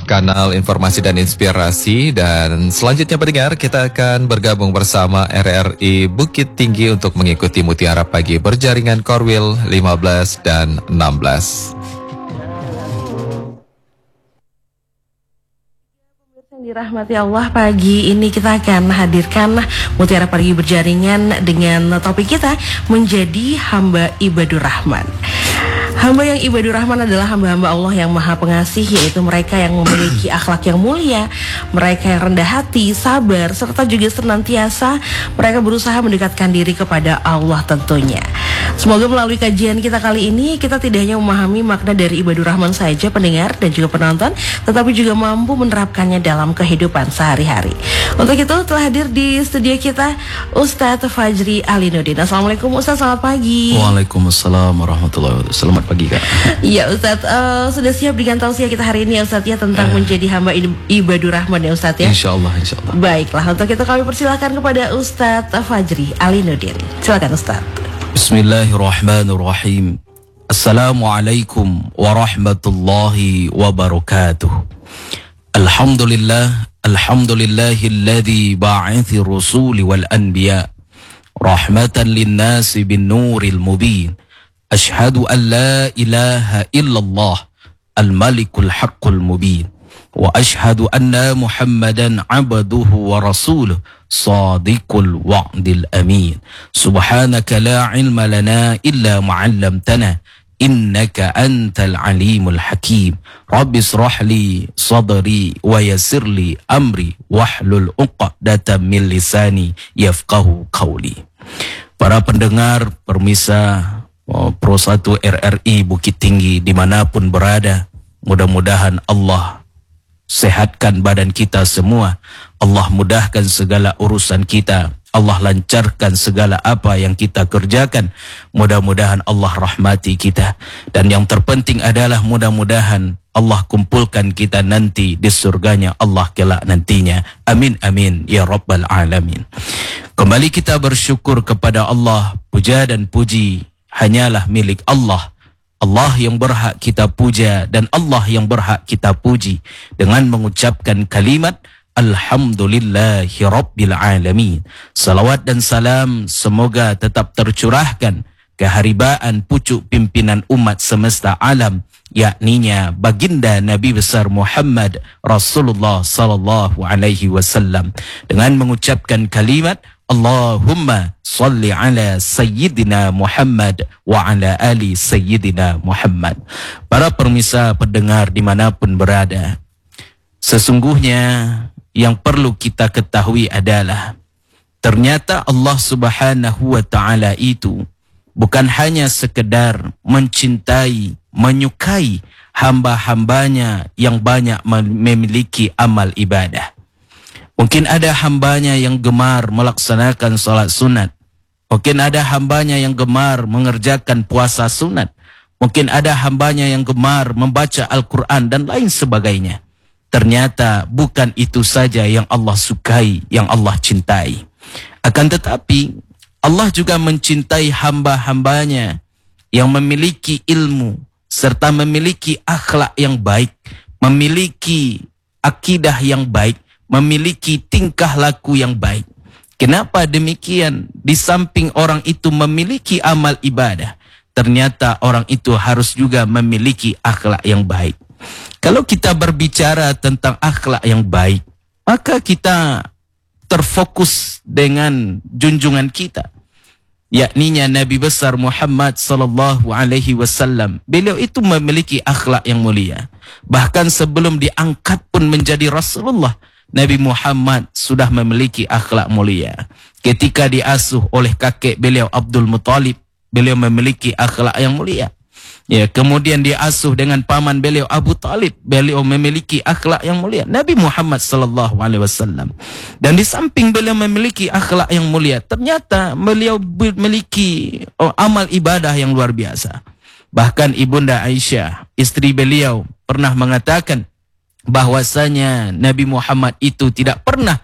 kanal informasi dan inspirasi. Dan selanjutnya pendengar, kita akan bergabung bersama RRI Bukit Tinggi untuk mengikuti Mutiara Pagi berjaringan Korwil 15 dan 16. Dirahmati Allah, pagi ini kita akan hadirkan Mutiara Pagi berjaringan dengan topik kita menjadi hamba ibadur rahman. Hamba yang ibadur rahman adalah hamba-hamba Allah yang maha pengasih, yaitu mereka yang memiliki akhlak yang mulia, mereka yang rendah hati, sabar, serta juga senantiasa mereka berusaha mendekatkan diri kepada Allah tentunya. Semoga melalui kajian kita kali ini, kita tidak hanya memahami makna dari ibadur rahman saja pendengar dan juga penonton, tetapi juga mampu menerapkannya dalam kehidupan sehari-hari. Untuk itu telah hadir di studio kita Ustadz Fajri Alinuddin. Assalamualaikum Ustadz, selamat pagi. Waalaikumsalam warahmatullahi wabarakatuh. Selamat pagi Kak. Iya Ustadz, sudah siap dengan tausiah kita hari ini ya Ustadz ya, tentang menjadi hamba ibadur rahman ya Ustadz ya. Insyaallah. Baiklah, untuk itu kami persilakan kepada Ustadz Fajri Alinuddin. Silakan Ustadz. Bismillahirrahmanirrahim. Assalamualaikum warahmatullahi wabarakatuh. Alhamdulillahilladzi ba'athi rusuli wal anbiya rahmatan linnasi bin nuril mubin. Ashhadu an la ilaha illallah al-malikul haqqul mubin. Wa ashhadu anna Muhammadan abduhu wa rasuluh sadiqul wa'dil amin. Subhanaka la ilma lana illa ma'allamtana innaka antal alimul hakim. Rabbi israh li sadri wa yassir li amri wahlul 'uqdatam min lisani yafqahu qawli. Para pendengar, permisa Pro 1 RRI Bukit Tinggi dimanapun berada, mudah-mudahan Allah sehatkan badan kita semua, Allah mudahkan segala urusan kita, Allah lancarkan segala apa yang kita kerjakan, mudah-mudahan Allah rahmati kita, dan yang terpenting adalah mudah-mudahan Allah kumpulkan kita nanti di surganya Allah kelak nantinya. Amin amin ya rabbal alamin. Kembali kita bersyukur kepada Allah, puja dan puji hanyalah milik Allah. Allah yang berhak kita puja dan Allah yang berhak kita puji dengan mengucapkan kalimat Alhamdulillahi Rabbil Alamin. Salawat dan salam semoga tetap tercurahkan keharibaan pucuk pimpinan umat semesta alam, yakninya baginda Nabi besar Muhammad Rasulullah sallallahu alaihi wasallam, dengan mengucapkan kalimat Allahumma salli ala Sayyidina Muhammad wa ala ali Sayyidina Muhammad. Para permisa pendengar dimanapun berada, sesungguhnya yang perlu kita ketahui adalah ternyata Allah subhanahu wa ta'ala itu bukan hanya sekedar mencintai, menyukai hamba-hambanya yang banyak memiliki amal ibadah. Mungkin ada hambanya yang gemar melaksanakan sholat sunat. Mungkin ada hambanya yang gemar mengerjakan puasa sunat. Mungkin ada hambanya yang gemar membaca Al-Quran dan lain sebagainya. Ternyata bukan itu saja yang Allah sukai, yang Allah cintai. Akan tetapi Allah juga mencintai hamba-hambanya yang memiliki ilmu serta memiliki akhlak yang baik, memiliki akidah yang baik, memiliki tingkah laku yang baik. Kenapa demikian? Di samping orang itu memiliki amal ibadah, ternyata orang itu harus juga memiliki akhlak yang baik. Kalau kita berbicara tentang akhlak yang baik, maka kita terfokus dengan junjungan kita, yakninya Nabi besar Muhammad sallallahu alaihi wasallam. Beliau itu memiliki akhlak yang mulia. Bahkan sebelum diangkat pun menjadi Rasulullah, Nabi Muhammad sudah memiliki akhlak mulia. Ketika diasuh oleh kakek beliau Abdul Muttalib, beliau memiliki akhlak yang mulia. Ya, kemudian diasuh dengan paman beliau Abu Talib, beliau memiliki akhlak yang mulia. Nabi Muhammad sallallahu alaihi wasallam. Dan di samping beliau memiliki akhlak yang mulia, ternyata beliau memiliki amal ibadah yang luar biasa. Bahkan Ibunda Aisyah, istri beliau, pernah mengatakan bahwasanya Nabi Muhammad itu tidak pernah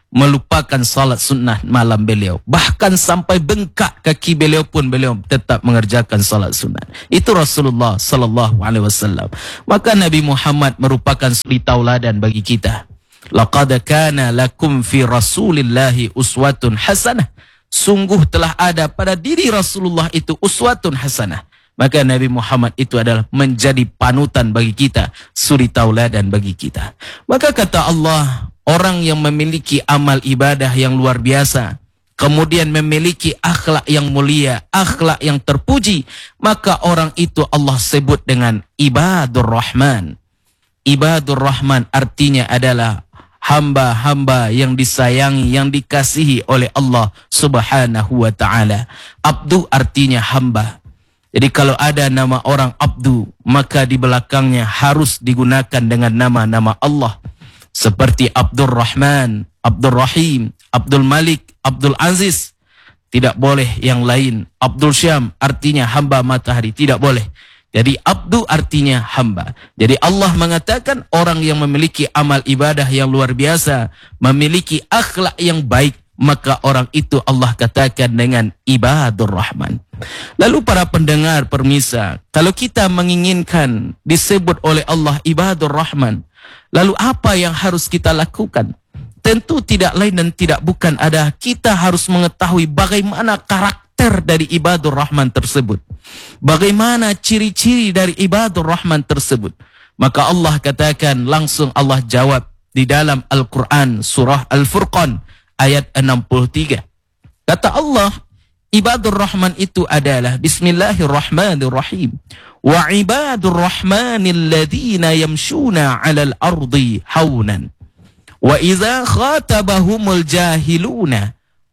melupakan salat sunnah malam beliau. Bahkan sampai bengkak kaki beliau pun beliau tetap mengerjakan salat sunnah. Itu Rasulullah sallallahu alaihi wasallam. Maka Nabi Muhammad merupakan suri tauladan bagi kita. Laqad kana lakum fi Rasulillahi uswatun hasanah. Sungguh telah ada pada diri Rasulullah itu uswatun hasanah. Maka Nabi Muhammad itu adalah menjadi panutan bagi kita, suri tauladan bagi kita. Maka kata Allah, orang yang memiliki amal ibadah yang luar biasa, kemudian memiliki akhlak yang mulia, akhlak yang terpuji, maka orang itu Allah sebut dengan ibadur rahman. Ibadur rahman artinya adalah hamba-hamba yang disayangi, yang dikasihi oleh Allah subhanahu wa ta'ala. Abdu artinya hamba. Jadi kalau ada nama orang Abdu, maka di belakangnya harus digunakan dengan nama-nama Allah. Seperti Abdul Rahman, Abdul Rahim, Abdul Malik, Abdul Aziz. Tidak boleh yang lain. Abdul Syam artinya hamba matahari. Tidak boleh. Jadi Abdu artinya hamba. Jadi Allah mengatakan orang yang memiliki amal ibadah yang luar biasa, memiliki akhlak yang baik, maka orang itu Allah katakan dengan ibadur rahman. Lalu para pendengar permisa, kalau kita menginginkan disebut oleh Allah ibadur rahman, lalu apa yang harus kita lakukan? Tentu tidak lain dan tidak bukan ada, kita harus mengetahui bagaimana karakter dari ibadur rahman tersebut. Bagaimana ciri-ciri dari ibadur rahman tersebut. Maka Allah katakan, langsung Allah jawab di dalam Al-Quran surah Al-Furqan ayat 63. Kata Allah, ibadur rahman itu adalah bismillahirrahmanirrahim. Wa ibadur rahmanil ladzina yamshuna 'alal ardi haunan. Wa idza khatabahumul jahiluna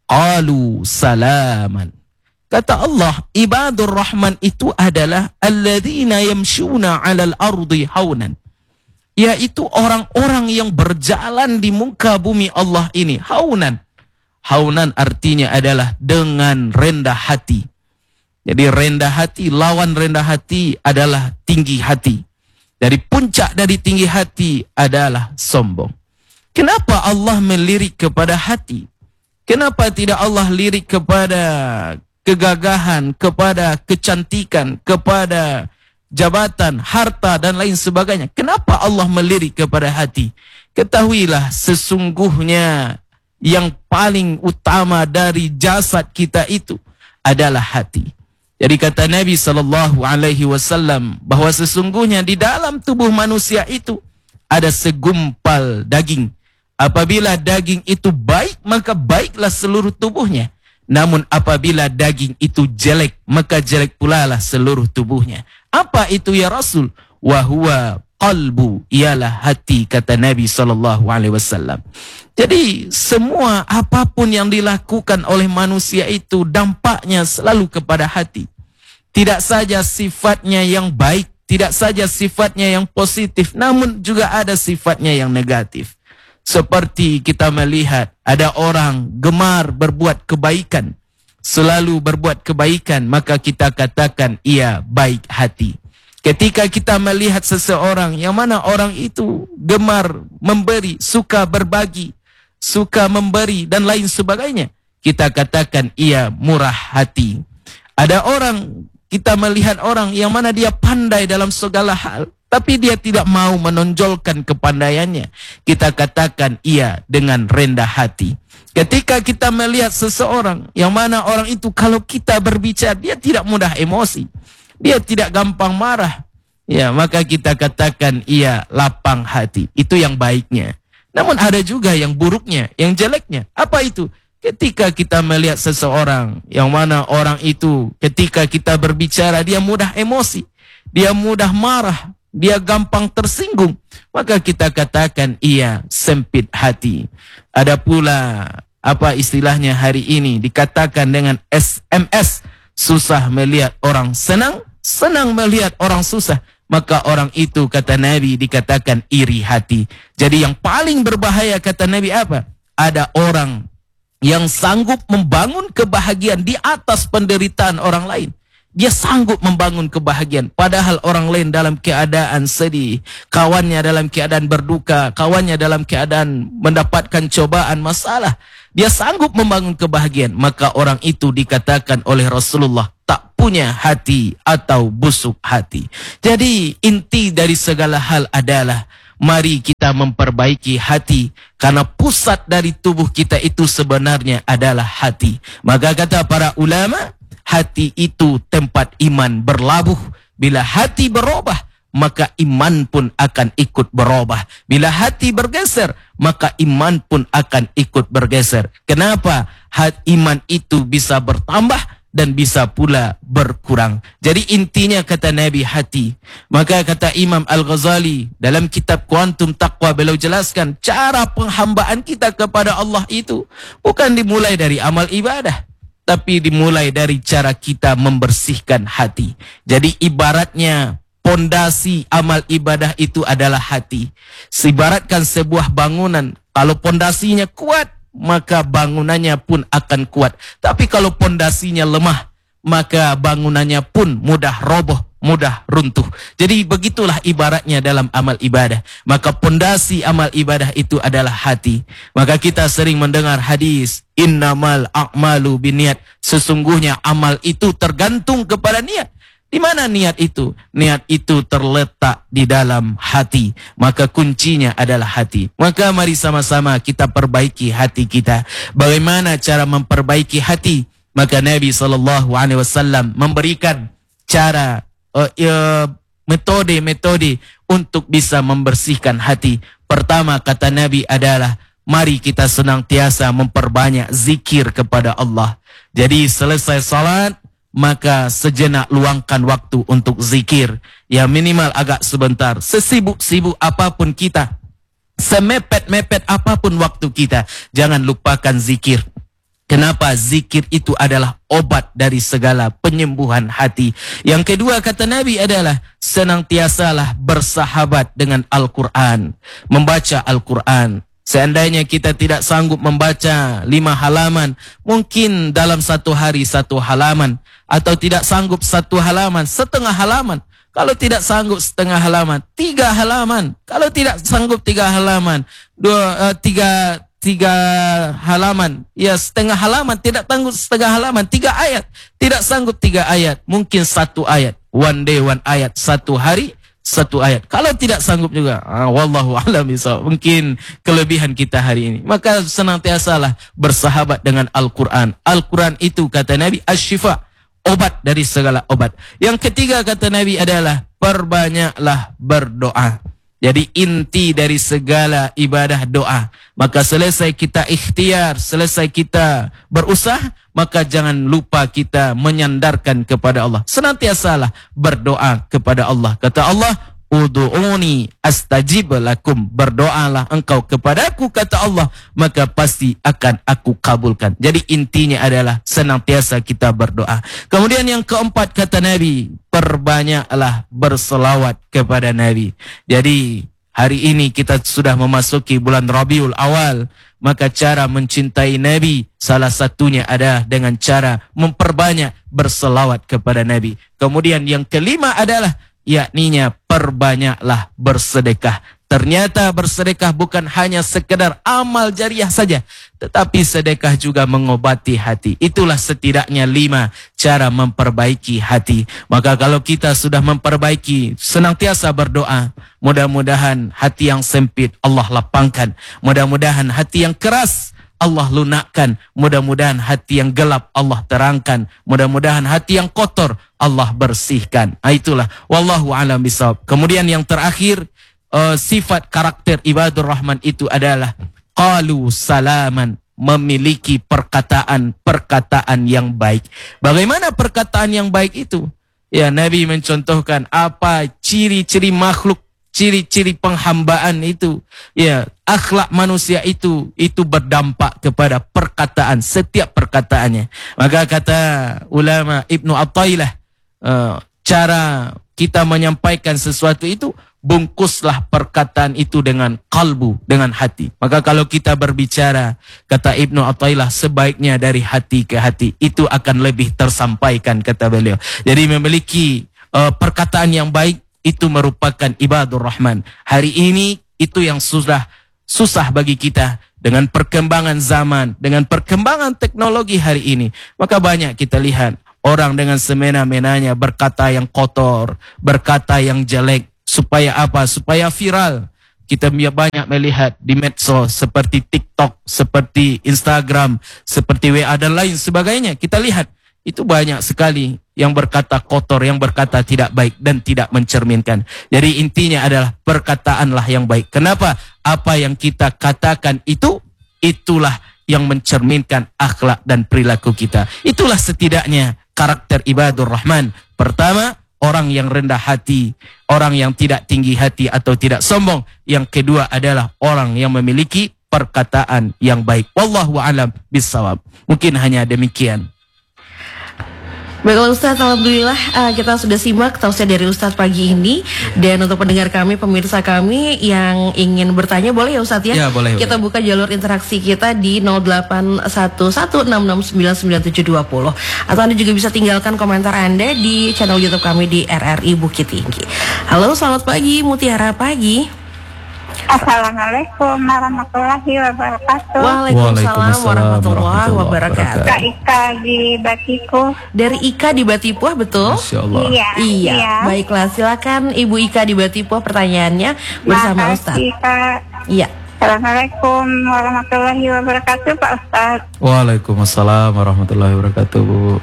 qalu salaman. Kata Allah, ibadur rahman itu adalah alladzina yamshuna 'alal ardi haunan. Yaitu orang-orang yang berjalan di muka bumi Allah ini. Haunan. Haunan artinya adalah dengan rendah hati. Jadi rendah hati, lawan rendah hati adalah tinggi hati. Dari puncak dari tinggi hati adalah sombong. Kenapa Allah melirik kepada hati? Kenapa tidak Allah lirik kepada kegagahan, kepada kecantikan, kepada jabatan, harta dan lain sebagainya? Kenapa Allah melirik kepada hati? Ketahuilah sesungguhnya yang paling utama dari jasad kita itu adalah hati. Jadi kata Nabi SAW bahawa sesungguhnya di dalam tubuh manusia itu ada segumpal daging. Apabila daging itu baik, maka baiklah seluruh tubuhnya. Namun apabila daging itu jelek, maka jelek pula lah seluruh tubuhnya. Apa itu ya Rasul? Wahuwa qalbu, ialah hati, kata Nabi SAW. Jadi semua apapun yang dilakukan oleh manusia itu dampaknya selalu kepada hati. Tidak saja sifatnya yang baik, tidak saja sifatnya yang positif, namun juga ada sifatnya yang negatif. Seperti kita melihat ada orang gemar berbuat kebaikan, selalu berbuat kebaikan, maka kita katakan ia baik hati. Ketika kita melihat seseorang yang mana orang itu gemar memberi, suka berbagi, suka memberi dan lain sebagainya, kita katakan ia murah hati. Ada orang, kita melihat orang yang mana dia pandai dalam segala hal, tapi dia tidak mau menonjolkan kepandaiannya, kita katakan ia dengan rendah hati. Ketika kita melihat seseorang yang mana orang itu kalau kita berbicara, dia tidak mudah emosi, dia tidak gampang marah, ya, maka kita katakan ia lapang hati. Itu yang baiknya. Namun ada juga yang buruknya, yang jeleknya. Apa itu? Ketika kita melihat seseorang yang mana orang itu ketika kita berbicara dia mudah emosi, dia mudah marah, dia gampang tersinggung, maka kita katakan ia sempit hati. Ada pula apa istilahnya hari ini dikatakan dengan SMS, susah melihat orang senang, senang melihat orang susah. Maka orang itu kata Nabi dikatakan iri hati. Jadi yang paling berbahaya kata Nabi apa? Ada orang yang sanggup membangun kebahagiaan di atas penderitaan orang lain. dia sanggup membangun kebahagiaan. Padahal orang lain dalam keadaan sedih, kawannya dalam keadaan berduka, kawannya dalam keadaan mendapatkan cobaan, masalah, dia sanggup membangun kebahagiaan. Maka orang itu dikatakan oleh Rasulullah tak punya hati atau busuk hati. Jadi inti dari segala hal adalah mari kita memperbaiki hati, karena pusat dari tubuh kita itu sebenarnya adalah hati. Maka kata para ulama, hati itu tempat iman berlabuh. Bila hati berubah, maka iman pun akan ikut berubah. Bila hati bergeser, maka iman pun akan ikut bergeser. Kenapa? Iman itu bisa bertambah dan bisa pula berkurang. Jadi intinya kata Nabi, hati. Maka kata Imam Al-Ghazali dalam kitab Quantum Taqwa, beliau jelaskan cara penghambaan kita kepada Allah itu bukan dimulai dari amal ibadah, tapi dimulai dari cara kita membersihkan hati. Jadi ibaratnya pondasi amal ibadah itu adalah hati. Ibaratkan sebuah bangunan, kalau pondasinya kuat, maka bangunannya pun akan kuat. Tapi kalau pondasinya lemah, maka bangunannya pun mudah roboh, mudah runtuh. Jadi begitulah ibaratnya dalam amal ibadah. Maka pondasi amal ibadah itu adalah hati. Maka kita sering mendengar hadis, innamal a'malu binniat. Sesungguhnya amal itu tergantung kepada niat. Di mana niat itu? Niat itu terletak di dalam hati. Maka kuncinya adalah hati. Maka mari sama-sama kita perbaiki hati kita. Bagaimana cara memperbaiki hati? Maka Nabi SAW memberikan cara, metode-metode untuk bisa membersihkan hati. Pertama kata Nabi adalah, mari kita senantiasa memperbanyak zikir kepada Allah. Jadi selesai salat, maka sejenak luangkan waktu untuk zikir. Ya minimal agak sebentar. Sesibuk-sibuk apapun kita, semepet-mepet apapun waktu kita, jangan lupakan zikir. Kenapa? Zikir itu adalah obat dari segala penyembuhan hati. Yang kedua kata Nabi adalah, senantiasalah bersahabat dengan Al-Quran. Membaca Al-Quran. Seandainya kita tidak sanggup membaca 5 halaman, mungkin dalam satu hari 1 halaman. Atau tidak sanggup 1 halaman, setengah halaman. Kalau tidak sanggup setengah halaman, 3 halaman. Kalau tidak sanggup 3 halaman, 3 halaman. Ya setengah halaman, tidak sanggup setengah halaman, 3 ayat. Tidak sanggup 3 ayat, mungkin 1 ayat. One day, 1 ayat. 1 hari, 1 ayat. Kalau tidak sanggup juga, wallahu a'lam bishawab, mungkin kelebihan kita hari ini. Maka senantiasalah bersahabat dengan Al-Quran. Al-Quran itu kata Nabi, asy-syifa, obat dari segala obat. Yang ketiga kata Nabi adalah, perbanyaklah berdoa. Jadi inti dari segala ibadah doa. Maka selesai kita ikhtiar, selesai kita berusaha, maka jangan lupa kita menyandarkan kepada Allah. Senantiasalah berdoa kepada Allah. Kata Allah, ud'uni astajib lakum. Berdoalah engkau kepadaku, kata Allah, maka pasti akan aku kabulkan. Jadi intinya adalah senantiasa kita berdoa. Kemudian yang keempat kata Nabi, perbanyaklah berselawat kepada Nabi. Jadi hari ini kita sudah memasuki bulan Rabiul Awal. Maka cara mencintai Nabi salah satunya adalah dengan cara memperbanyak berselawat kepada Nabi. Kemudian yang kelima adalah, yakninya perbanyaklah bersedekah. Ternyata bersedekah bukan hanya sekedar amal jariah saja, tetapi sedekah juga mengobati hati. Itulah setidaknya 5 cara memperbaiki hati. Maka kalau kita sudah memperbaiki, senantiasa berdoa, mudah-mudahan hati yang sempit Allah lapangkan, mudah-mudahan hati yang keras Allah lunakkan, mudah-mudahan hati yang gelap Allah terangkan, mudah-mudahan hati yang kotor Allah bersihkan. Itulah wallahu a'lam bishawab. Kemudian yang terakhir, sifat karakter ibadur rahman itu adalah qalu salaman, memiliki perkataan yang baik. Bagaimana perkataan yang baik itu? Ya, Nabi mencontohkan apa ciri-ciri makhluk, ciri-ciri penghambaan itu. Ya, akhlak manusia itu berdampak kepada perkataan, setiap perkataannya. Maka kata ulama Ibnu Athaillah, cara kita menyampaikan sesuatu itu bungkuslah perkataan itu dengan kalbu, dengan hati. Maka kalau kita berbicara, kata Ibnu Athaillah, sebaiknya dari hati ke hati, itu akan lebih tersampaikan, kata beliau. Jadi memiliki perkataan yang baik, itu merupakan ibadur rahman. Hari ini itu yang susah bagi kita. Dengan perkembangan zaman, dengan perkembangan teknologi hari ini, maka banyak kita lihat orang dengan semena-menanya berkata yang kotor, berkata yang jelek. Supaya apa? Supaya viral. Kita banyak melihat di medsos seperti TikTok, seperti Instagram, seperti WA dan lain sebagainya. Kita lihat itu banyak sekali yang berkata kotor, yang berkata tidak baik dan tidak mencerminkan. Jadi intinya adalah perkataanlah yang baik. Kenapa? Apa yang kita katakan itulah yang mencerminkan akhlak dan perilaku kita. Itulah setidaknya karakter ibadur rahman. Pertama, orang yang rendah hati, orang yang tidak tinggi hati atau tidak sombong. Yang kedua adalah orang yang memiliki perkataan yang baik. Wallahu a'lam bissawab. Mungkin hanya demikian. Baiklah Ustadz, alhamdulillah kita sudah simak tausiah dari Ustadz pagi ini. Dan untuk pendengar kami, pemirsa kami yang ingin bertanya, boleh ya Ustadz ya? Ya, boleh. Kita buka jalur interaksi kita di 0811669720. Atau Anda juga bisa tinggalkan komentar Anda di channel YouTube kami di RRI Bukit Tinggi. Halo, selamat pagi, Mutiara Pagi. Assalamualaikum warahmatullahi wabarakatuh. Waalaikumsalam warahmatullahi wabarakatuh. Kak Ika di Batipuh. Dari Ika di Batipuh, betul? Masya Allah. Iya. Baiklah, silakan Ibu Ika di Batipuh pertanyaannya bersama Ustaz. Makasih Kak. Iya. Assalamualaikum warahmatullahi wabarakatuh Pak Ustaz. Waalaikumsalam warahmatullahi wabarakatuh, Bu.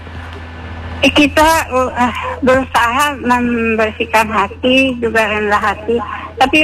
Kita berusaha membersihkan hati, juga rendah hati. Tapi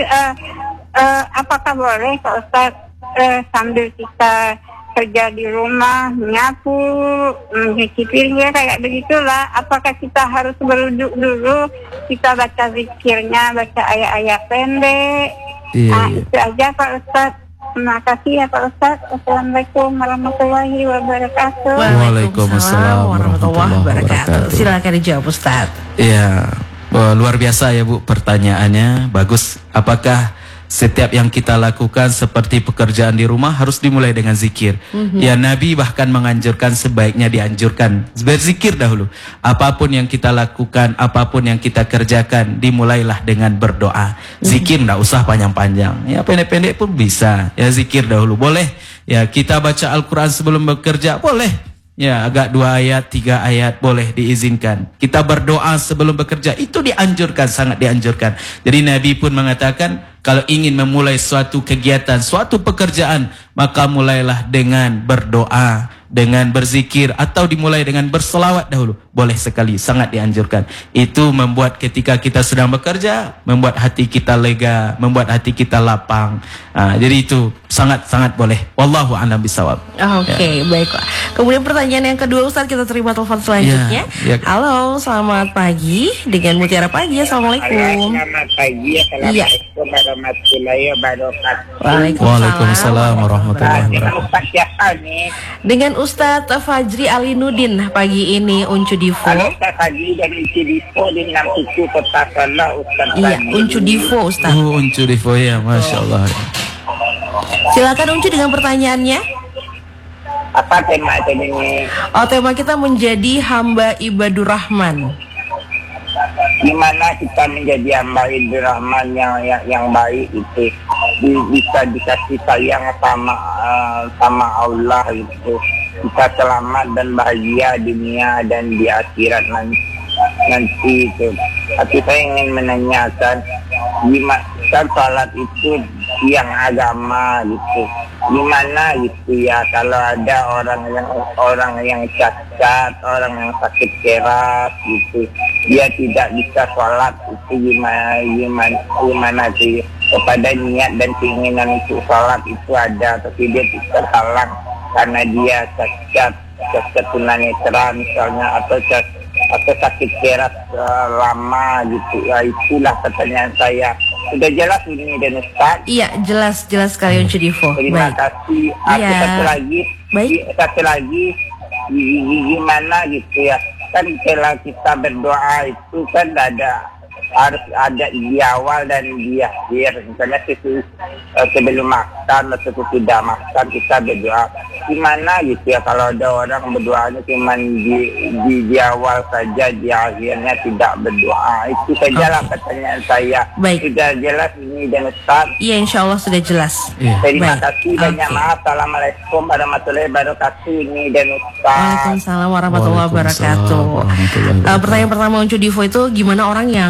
apakah boleh Pak Ustaz sambil kita kerja di rumah, menyapu, mencuci piring, kayak begitulah, apakah kita harus beruduk dulu, kita baca zikirnya, baca ayat-ayat pendek? Itu aja Pak Ustaz. Terima kasih ya Pak Ustaz. Assalamualaikum warahmatullahi wabarakatuh. Waalaikumsalam warahmatullahi wabarakatuh. Silakan dijawab Ustaz. Iya, luar biasa ya Bu pertanyaannya. Bagus. Apakah setiap yang kita lakukan seperti pekerjaan di rumah harus dimulai dengan zikir? Ya, Nabi bahkan menganjurkan sebaiknya dianjurkan berzikir dahulu. Apapun yang kita lakukan, apapun yang kita kerjakan, dimulailah dengan berdoa. Zikir enggak usah panjang-panjang. Ya, pendek-pendek pun bisa. Ya, zikir dahulu. Boleh. Ya, kita baca Al-Quran sebelum bekerja. Boleh. Ya, agak 2 ayat, 3 ayat boleh diizinkan. Kita berdoa sebelum bekerja, itu dianjurkan, sangat dianjurkan. Jadi Nabi pun mengatakan, kalau ingin memulai suatu kegiatan, suatu pekerjaan, maka mulailah dengan berdoa, dengan berzikir, atau dimulai dengan berselawat dahulu. Boleh sekali, sangat dianjurkan. Itu membuat ketika kita sedang bekerja, membuat hati kita lega, membuat hati kita lapang. Jadi itu sangat-sangat boleh. Wallahu a'lam bishawab. Oke, baiklah. Kemudian pertanyaan yang kedua Ustaz, kita terima telepon selanjutnya. Halo, selamat pagi dengan Mutiara Pagi. Assalamualaikum. Selamat pagi. Assalamualaikum warahmatullahi wabarakatuh. Waalaikumsalam warahmatullahi wabarakatuh. Ustaz siapa nih? Dengan Ustadz Fajri Alinuddin pagi ini, Uncu Divo. Halo Ustaz Haji dari Cidipo di 67 Kota Solo Ustaz. Iya, Uncu Divo Ustaz. Uncu Divo ya, Masya Allah. Silakan Uncu dengan pertanyaannya. Apa tema ini? Tema kita menjadi hamba ibadur rahman. Gimana kita menjadi hamba ibadur rahman yang baik itu bisa dikasih sayang sama Allah itu, kita selamat dan bahagia dunia dan di akhirat nanti itu. Tapi saya ingin menanyakan, gimana salat itu yang agama gitu, gimana gitu ya, kalau ada orang yang cacat, orang yang sakit keras gitu, dia tidak bisa sholat, itu gimana sih? Kepada niat dan keinginan untuk sholat itu ada, tapi dia terhalang karena dia cacat tunanetra misalnya, atau sakit keras lama gitu. Ya, itulah pertanyaan saya. Sudah jelas ini dan Ustaz? Iya, jelas sekali Uncu Divo. Terima kasih. Satu lagi, gimana gitu ya? Kan kalau kita berdoa itu kan ada harus ada di awal dan di akhir. Misalnya sebelum makan atau sudah makan kita berdoa. Gimana gitu ya kalau ada orang berdoanya cuma di awal saja, di akhirnya tidak berdoa. Itu saja lah pertanyaan saya. Baik. Sudah jelas ini dan Ustaz. Iya, insya Allah sudah jelas. Terima Baik. kasih banyak. Maaf. Assalamualaikum warahmatullahi wabarakatuh. Ini dan Ustaz. Waalaikumsalam warahmatullahi wabarakatuh. Pertanyaan pertama untuk Divo itu gimana orang yang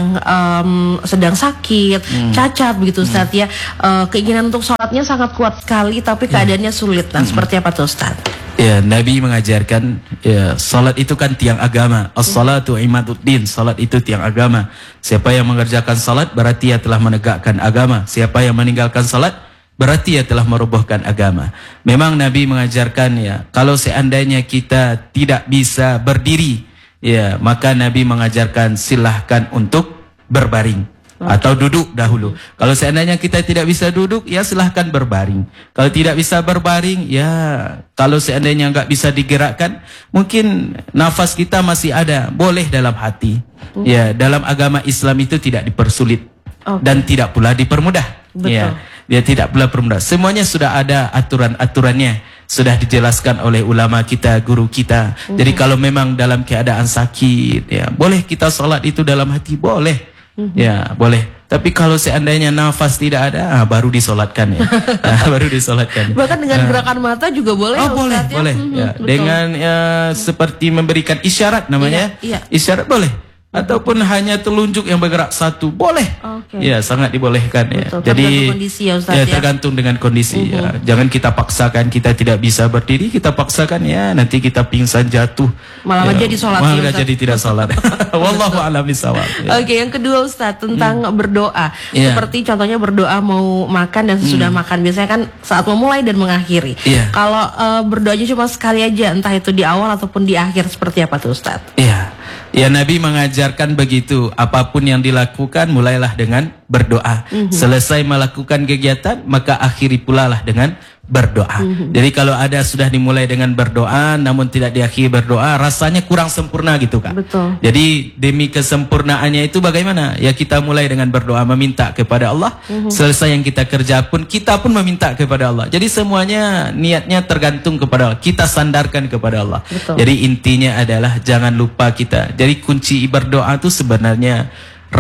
sedang sakit, cacat begitu Ustaz ya. Keinginan untuk sholatnya sangat kuat sekali tapi keadaannya sulit. Nah, seperti apa tuh Ustaz? Ya, Nabi mengajarkan ya, salat itu kan tiang agama. As-salatu imaduddin. Salat itu tiang agama. Siapa yang mengerjakan salat berarti ia telah menegakkan agama. Siapa yang meninggalkan salat berarti ia telah merobohkan agama. Memang Nabi mengajarkan ya, kalau seandainya kita tidak bisa berdiri, ya, maka Nabi mengajarkan silahkan untuk berbaring. Atau duduk dahulu. Kalau seandainya kita tidak bisa duduk, ya silahkan berbaring. Kalau tidak bisa berbaring, ya kalau seandainya nggak bisa digerakkan, mungkin nafas kita masih ada, boleh dalam hati. Ya, dalam agama Islam itu tidak dipersulit dan tidak pula dipermudah. Betul. Ya, dia tidak pula permudah. Semuanya sudah ada aturan-aturannya. Sudah dijelaskan oleh ulama kita, guru kita. Jadi kalau memang dalam keadaan sakit, ya boleh kita sholat itu dalam hati, boleh. Ya, boleh. Tapi kalau seandainya nafas tidak ada, baru disolatkan ya. Baru disolatkan. Bahkan dengan gerakan mata juga boleh. Oh, boleh, Ustaz, ya? boleh. Ya. Dengan seperti memberikan isyarat namanya. Iya. Isyarat boleh. Ataupun hanya telunjuk yang bergerak satu, boleh. Ya, sangat dibolehkan ya. Betul, jadi tergantung kondisi ya Ustaz, ya. Tergantung dengan kondisi ya. Jangan kita paksakan kita tidak bisa berdiri, kita paksakan ya nanti kita pingsan jatuh. Malah ya, jadi sholat malah ya, Ustaz. jadi tidak sholat. Wallahu a'lam bishawab. Ya. Oke, yang kedua Ustaz tentang berdoa. Iya. Seperti contohnya berdoa mau makan dan sesudah makan. Biasanya kan saat memulai dan mengakhiri. Iya. Kalau berdoanya cuma sekali aja, entah itu di awal ataupun di akhir, seperti apa tuh Ustaz? Iya. Ya, Nabi mengajarkan begitu. Apapun yang dilakukan mulailah dengan berdoa. Selesai melakukan kegiatan maka akhiri pula lah dengan berdoa. Jadi kalau ada sudah dimulai dengan berdoa namun tidak diakhiri berdoa, rasanya kurang sempurna gitu Kak. Betul. Jadi demi kesempurnaannya itu bagaimana? Ya kita mulai dengan berdoa, meminta kepada Allah. Selesai yang kita kerja pun kita pun meminta kepada Allah. Jadi semuanya niatnya tergantung kepada Allah. Kita sandarkan kepada Allah. Betul. Jadi intinya adalah jangan lupa kita. Jadi kunci berdoa itu sebenarnya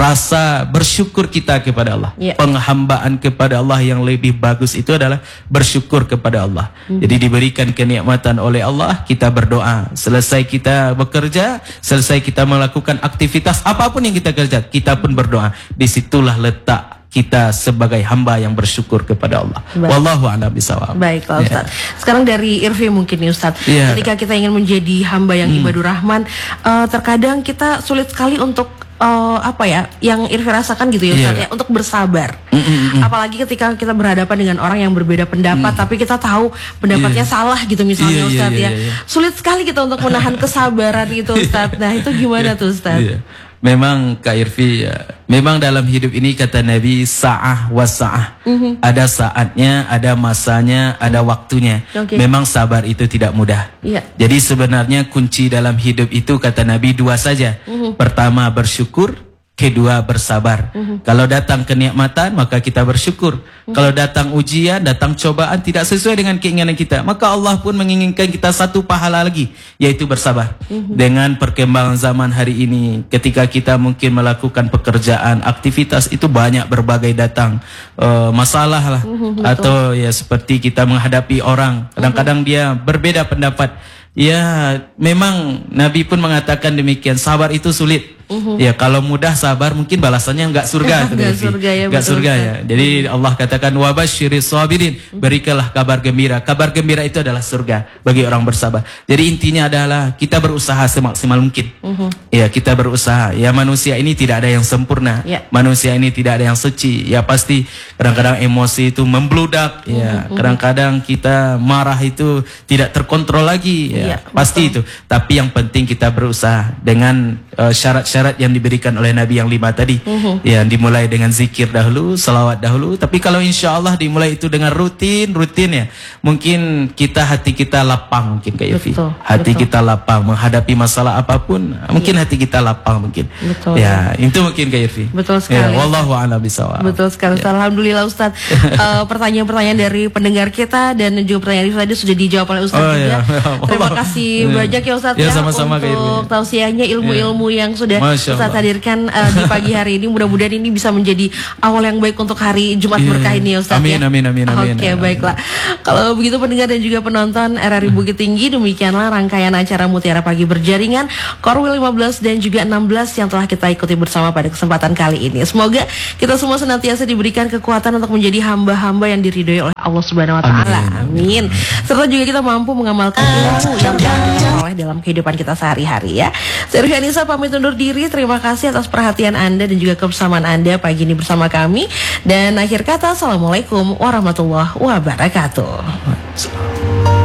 rasa bersyukur kita kepada Allah. Penghambaan kepada Allah yang lebih bagus itu adalah bersyukur kepada Allah. Jadi diberikan kenikmatan oleh Allah, kita berdoa. Selesai kita bekerja, selesai kita melakukan aktivitas apapun yang kita kerja, kita pun berdoa. Disitulah letak kita sebagai hamba yang bersyukur kepada Allah. Wallahu a'lam bishawab. Baiklah Ustaz. Sekarang dari Irfi mungkin nih Ustaz. Ketika kita ingin menjadi hamba yang ibadur rahman, terkadang kita sulit sekali untuk yang Irfi rasakan gitu ya Ustaz ya, untuk bersabar. Apalagi ketika kita berhadapan dengan orang yang berbeda pendapat tapi kita tahu pendapatnya salah gitu misalnya Ustaz ya. Sulit sekali kita untuk menahan kesabaran itu Ustaz. Nah, itu gimana tuh Ustaz? Memang Kak Irfi ya, memang dalam hidup ini kata Nabi sa'ah wa sa'ah. Ada saatnya, ada masanya, ada waktunya. Memang sabar itu tidak mudah. Jadi sebenarnya kunci dalam hidup itu kata Nabi dua saja. Pertama bersyukur, kedua bersabar. Kalau datang kenikmatan maka kita bersyukur. Kalau datang ujian, datang cobaan tidak sesuai dengan keinginan kita, maka Allah pun menginginkan kita satu pahala lagi, yaitu bersabar. Dengan perkembangan zaman hari ini, ketika kita mungkin melakukan pekerjaan, aktivitas itu banyak berbagai datang masalah lah. Atau ya seperti kita menghadapi orang, kadang-kadang dia berbeda pendapat. Ya, memang Nabi pun mengatakan demikian, sabar itu sulit. Ya, kalau mudah sabar mungkin balasannya enggak surga. Enggak surga ya. Jadi Allah katakan wabasyiris sabirin, berikanlah kabar gembira. Kabar gembira itu adalah surga bagi orang bersabar. Jadi intinya adalah kita berusaha semaksimal mungkin. Ya, kita berusaha. Ya, manusia ini tidak ada yang sempurna. Manusia ini tidak ada yang suci. Ya, pasti kadang-kadang emosi itu membludak. Ya, kadang-kadang kita marah itu tidak terkontrol lagi. Ya, pasti itu. Tapi yang penting kita berusaha dengan syarat-syarat syarat yang diberikan oleh Nabi yang 5 tadi. Ya, dimulai dengan zikir dahulu, salawat dahulu. Tapi kalau insya Allah dimulai itu dengan rutin ya, mungkin hati kita lapang mungkin Kak Yulfi. Hati kita lapang menghadapi masalah apapun, mungkin hati kita lapang mungkin. Betul. Ya, itu mungkin Kak Yulfi. Betul sekali. Ya, wallahu a'lam bishawab. Betul sekali. Ya. Alhamdulillah Ustaz. Pertanyaan-pertanyaan dari pendengar kita dan juga pertanyaan tadi sudah dijawab oleh Ustaz juga. Ya. Terima kasih banyak ya Ustaz ya, sama-sama, untuk tausiahnya, ilmu-ilmu yang sudah Ustaz hadirkan di pagi hari ini. Mudah-mudahan ini bisa menjadi awal yang baik untuk hari Jumat berkah ini ya Ustaz. Amin, amin. Oke, baiklah. Kalau begitu pendengar dan juga penonton RRI Bukit Tinggi, demikianlah rangkaian acara Mutiara Pagi Berjaringan Korwil 15 dan juga 16 yang telah kita ikuti bersama pada kesempatan kali ini. Semoga kita semua senantiasa diberikan kekuatan untuk menjadi hamba-hamba yang diridhoi oleh Allah Subhanahu wa taala. Amin. Serta juga kita mampu mengamalkan ilmu yang diperoleh dalam kehidupan kita sehari-hari ya. Saya Rufyanisa pamit undur diri. Terima kasih atas perhatian Anda dan juga kebersamaan Anda pagi ini bersama kami. Dan akhir kata, assalamualaikum warahmatullahi wabarakatuh.